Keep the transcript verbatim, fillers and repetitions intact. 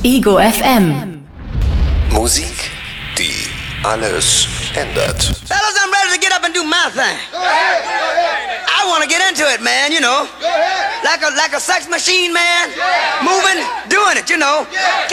Ego F M. Musik, die alles ändert. Fellas, I'm ready to get up and do my thing. Go ahead, go ahead. I want to get into it, man, you know. Go ahead. Like a like a sex machine, man. Yeah. Moving, doing it, you know. Yeah.